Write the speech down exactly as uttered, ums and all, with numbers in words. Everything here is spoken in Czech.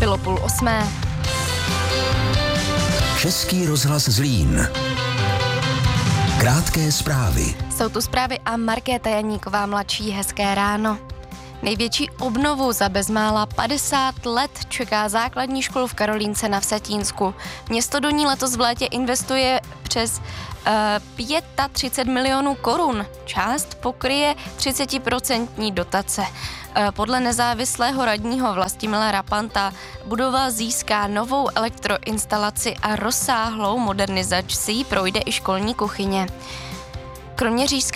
Bylo půl osmé. Český rozhlas Zlín. Krátké zprávy. Jsou tu zprávy a Markéta Janíková mladší. Hezké ráno. Největší obnovu za bezmála padesát let čeká základní školu v Karolínce na Vsetínsku. Město do ní letos v létě investuje přes uh, třicet pět milionů korun. Část pokryje třicet procent dotace. Uh, podle nezávislého radního Vlastimila Rapanta budova získá novou elektroinstalaci a rozsáhlou modernizací projde i školní kuchyně. Kroměřížská